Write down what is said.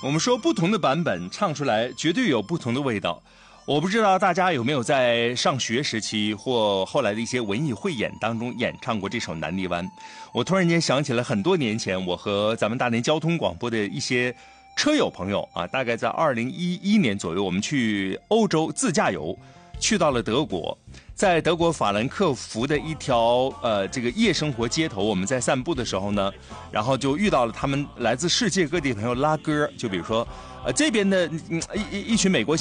我们说不同的版本唱出来绝对有不同的味道。我不知道大家有没有在上学时期或后来的一些文艺汇演当中演唱过这首《南泥湾》。我突然间想起了很多年前我和咱们大连交通广播的一些车友朋友啊，大概在2011年左右，我们去欧洲自驾游，去到了德国。在德国法兰克福的一条这个夜生活街头，我们在散步的时候呢，然后就遇到了他们来自世界各地的朋友拉歌，就比如说这边的一群美国